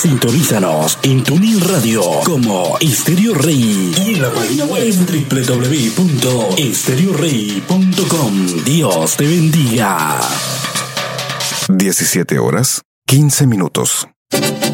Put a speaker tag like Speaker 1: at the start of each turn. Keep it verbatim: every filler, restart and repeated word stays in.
Speaker 1: Sintonízanos en TuneIn Radio como Estéreo Rey y en la página web doble u doble u doble u punto estéreo rey punto com. Dios te bendiga.
Speaker 2: diecisiete horas, quince minutos.